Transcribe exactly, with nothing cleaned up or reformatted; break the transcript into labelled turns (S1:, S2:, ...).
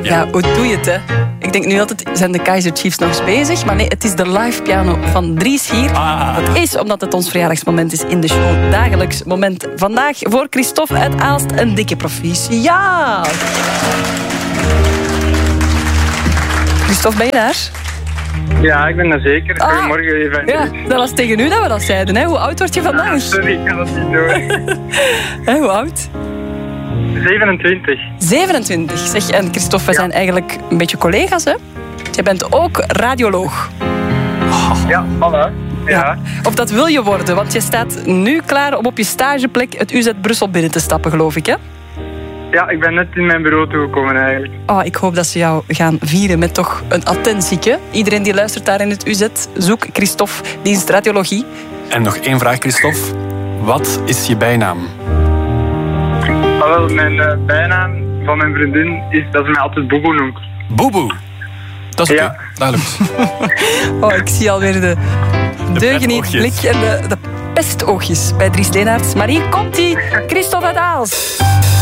S1: Ja. ja, hoe doe je het, hè? Ik denk nu altijd, zijn de Kaizer Chiefs nog eens bezig? Maar nee, het is de live piano van Dries hier.
S2: Ah.
S1: Dat is omdat het ons verjaardagsmoment is in de show. Dagelijks moment. Vandaag voor Christophe uit Aalst een dikke proficiat. Christophe, ben je daar?
S3: Ja, ik ben er zeker.
S1: Ah.
S3: Goedemorgen, Evangelist.
S1: Ja, dat was tegen u dat we dat zeiden. Hè? Hoe oud word je vandaag?
S3: Ah, sorry, ik kan dat niet doen.
S1: Hè, hoe oud?
S3: zevenentwintig.
S1: zevenentwintig. Zeg, en Christophe, we
S3: Ja.
S1: zijn eigenlijk een beetje collega's, hè? Je bent ook radioloog.
S3: Ja, voilà. Ja.
S1: Of dat wil je worden, want je staat nu klaar om op je stageplek het U Z Brussel binnen te stappen, geloof ik, hè?
S3: Ja, ik ben net in mijn bureau toegekomen eigenlijk.
S1: Oh, ik hoop dat ze jou gaan vieren met toch een attentieke. Iedereen die luistert daar in het U Z, zoek Christophe, dienst radiologie.
S2: En nog één vraag, Christophe. Wat is je bijnaam?
S3: Ah, wel, mijn uh, bijnaam van mijn vriendin is dat ze mij altijd Boeboe noemt.
S2: Boeboe. Dat is oké.
S3: Ja.
S2: Duidelijk.
S1: Oh, ik zie alweer de deugeniet blik en de, de pestoogjes bij Dries Leenaerts. Maar hier komt hij, Christophe uit Aalst.